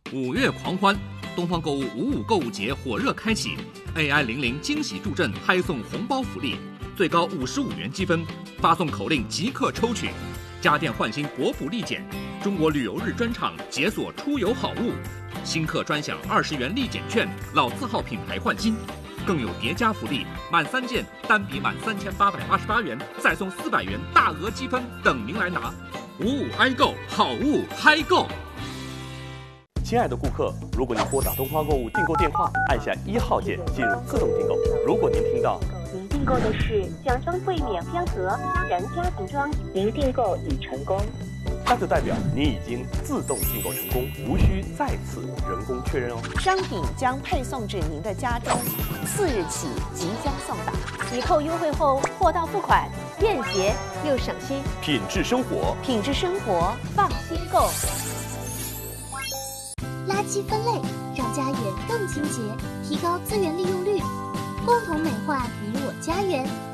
5月狂欢，东方购物55购物节火热开启 ，AI00惊喜助阵拍送红包福利，最高55元积分，发送口令即刻抽取。家电换新国补立减，中国旅游日专场解锁出游好物，新客专享20元立减券，老字号品牌换新。更有叠加福利，满3件单笔满3888元，再送400元大额积分等您来拿。55嗨购，好物嗨购！ 亲爱的顾客，如果您拨打东方购物订购电话，按下1号键进入自动订购。如果您听到您订购的是奖装柜免标盒家人家庭装，您订购已成功， 那就代表您已经自动订购成功，无需再次人工确认哦。 商品将配送至您的家中，4日起即将送达。 抵扣优惠后，货到付款，便捷又省心。 品质生活， 品质生活，放心购。 垃圾分类让家园更清洁，提高资源利用率，共同美化你我家园。